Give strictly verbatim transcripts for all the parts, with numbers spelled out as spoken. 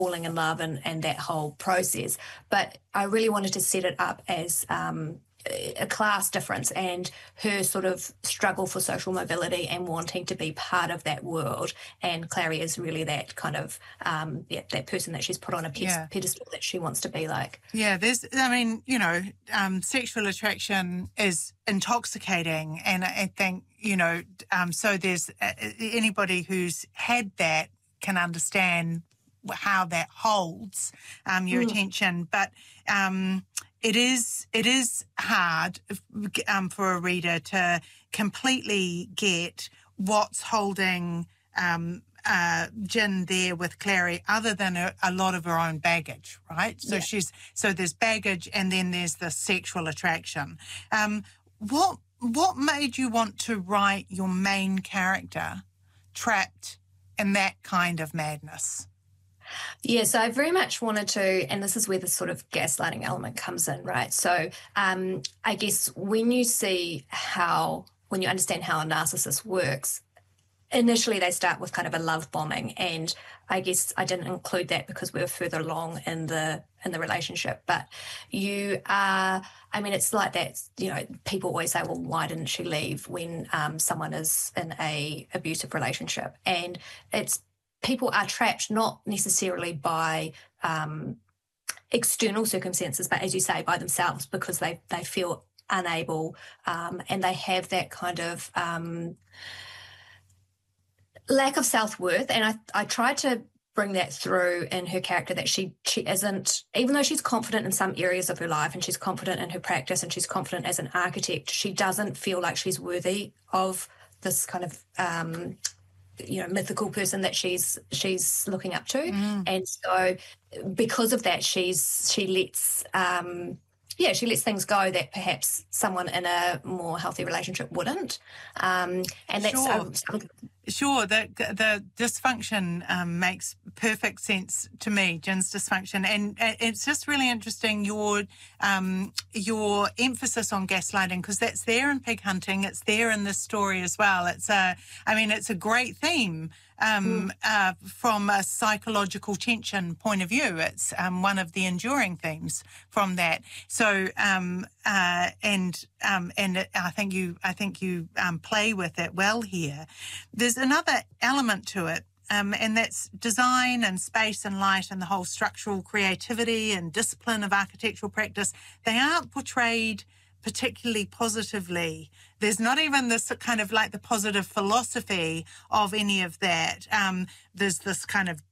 falling in love and, and that whole process. But I really wanted to set it up as um, a class difference and her sort of struggle for social mobility and wanting to be part of that world. And Clary is really that kind of, um, yeah, that person that she's put on a ped- Yeah. pedestal that she wants to be like. Yeah, there's, I mean, you know, um, sexual attraction is intoxicating. And I think, you know, um, so there's uh, anybody who's had that can understand how that holds um, your Mm. attention. But um, it is it is hard um, for a reader to completely get what's holding um, uh, Jin there with Clary, other than a, a lot of her own baggage, right? So Yeah. she's so there's baggage, and then there's the sexual attraction. Um, what what made you want to write your main character trapped in that kind of madness? Yeah, so I very much wanted to, and this is where the sort of gaslighting element comes in, right? So um, I guess when you see how, when you understand how a narcissist works, initially they start with kind of a love bombing, and I guess I didn't include that because we were further along in the in the relationship. But you are, I mean, it's like that, you know, people always say, well, why didn't she leave when um, someone is in a abusive relationship? And it's, people are trapped not necessarily by um, external circumstances, but as you say, by themselves, because they, they feel unable um, and they have that kind of um, lack of self-worth. And I, I tried to bring that through in her character, that she she isn't, even though she's confident in some areas of her life and she's confident in her practice and she's confident as an architect, she doesn't feel like she's worthy of this kind of um, you know, mythical person that she's she's looking up to. Mm. And so because of that, she's she lets um yeah she lets things go that perhaps someone in a more healthy relationship wouldn't. Um and that's Sure. um, Sure, the the dysfunction um, makes perfect sense to me, Jin's dysfunction, and it's just really interesting your um, your emphasis on gaslighting, because that's there in Pig Hunting, it's there in this story as well. It's a, I mean, it's a great theme um, Mm. uh, from a psychological tension point of view. It's um, one of the enduring themes from that. So, um, uh, and um, and it, I think you I think you um, play with it well here. There's another element to it, um, and that's design and space and light and the whole structural creativity and discipline of architectural practice. They aren't portrayed particularly positively. There's not even this kind of like the positive philosophy of any of that. Um, there's this kind of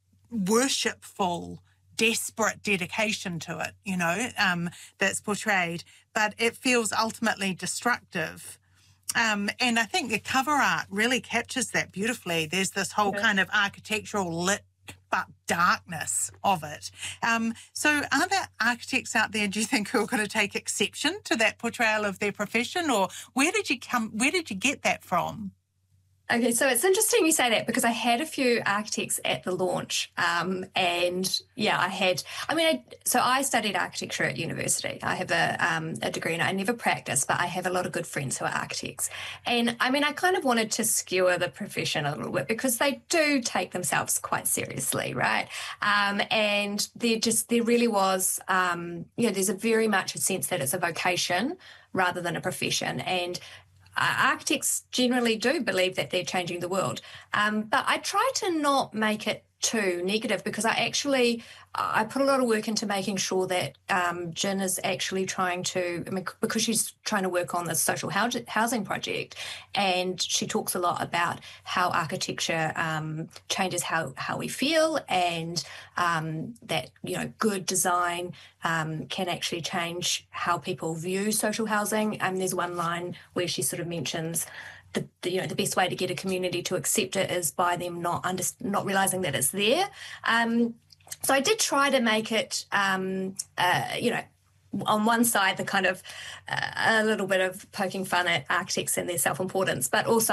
worshipful, desperate dedication to it, you know, um, that's portrayed, but it feels ultimately destructive. Um, and I think the cover art really captures that beautifully. There's this whole Yeah. kind of architectural lit but darkness of it. Um, so are there architects out there, do you think, who are going to take exception to that portrayal of their profession, or where did you come, where did you get that from? Okay, so it's interesting you say that, because I had a few architects at the launch, um, and yeah, I had. I mean, I, so I studied architecture at university. I have a um, a degree, and I never practiced, but I have a lot of good friends who are architects. And I mean, I kind of wanted to skewer the profession a little bit, because they do take themselves quite seriously, right? Um, and there just there really was, um, you know, there's a very much a sense that it's a vocation rather than a profession, and Uh, architects generally do believe that they're changing the world. Um, but I try to not make it too negative, because I actually, I put a lot of work into making sure that um, Jin is actually trying to, I mean, because she's trying to work on this social housing project, and she talks a lot about how architecture um, changes how, how we feel, and um, that, you know, good design um, can actually change how people view social housing. And um, there's one line where she sort of mentions The, the, you know, the best way to get a community to accept it is by them not under, not realising that it's there. Um, so I did try to make it, um, uh, you know, on one side, the kind of uh, a little bit of poking fun at architects and their self-importance, but also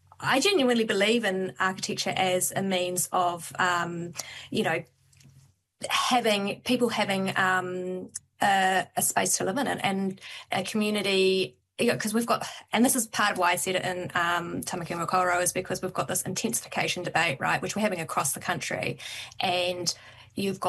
I genuinely believe in architecture as a means of, um, you know, having people having um, a, a space to live in, and, and a community. Because we've got, and this is part of why I said it in um, Tamaki Makaurau, is because we've got this intensification debate, right, which we're having across the country. And, you've